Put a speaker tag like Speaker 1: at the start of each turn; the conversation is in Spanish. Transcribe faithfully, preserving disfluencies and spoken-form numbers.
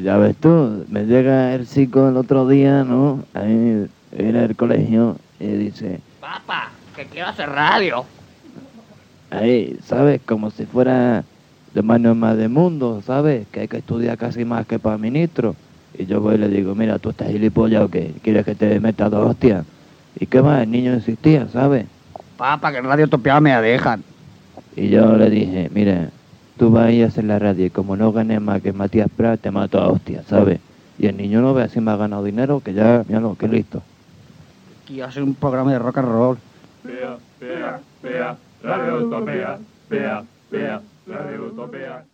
Speaker 1: ya ves tú, me llega el chico el otro día, ¿no? Ahí en el colegio y dice,
Speaker 2: Papá, que quiero hacer radio.
Speaker 1: ahí, ¿sabes? Como si fuera de mano más de mundo, ¿sabes? Que hay que estudiar casi más que para ministro. Y yo voy y le digo, mira, ¿tú estás gilipollas o qué? ¿Quieres que te meta dos hostias? ¿Y qué más? El niño insistía, ¿sabes?
Speaker 2: Papá, que en Radio Utopía me la dejan.
Speaker 1: Y yo le dije, mira, tú vas a ir a hacer la radio y como no ganes más que Matías Prat, te mato a hostias, ¿sabes? Y el niño no ve así me ha ganado dinero, que ya, míralo, que listo.
Speaker 2: Quiero hacer un programa de rock and roll.
Speaker 3: Pea, pea, pea, Radio Utopía, pea, pea, Radio Utopía.